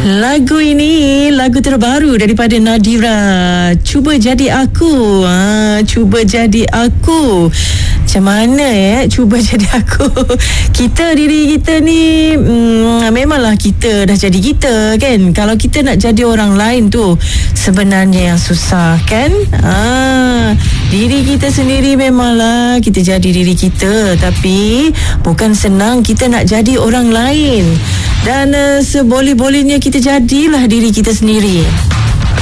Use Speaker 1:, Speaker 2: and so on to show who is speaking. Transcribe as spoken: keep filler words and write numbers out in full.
Speaker 1: Lagu ini lagu terbaru daripada Nadira, Cuba Jadi Aku. ha, Cuba Jadi Aku. Macam mana ya cuba jadi aku? Kita, diri kita ni hmm, memanglah kita dah jadi kita kan. Kalau kita nak jadi orang lain tu sebenarnya yang susah kan. ha, Diri kita sendiri memanglah kita jadi diri kita, tapi bukan senang kita nak jadi orang lain. Dan uh, seboleh-bolehnya kita jadilah diri kita sendiri.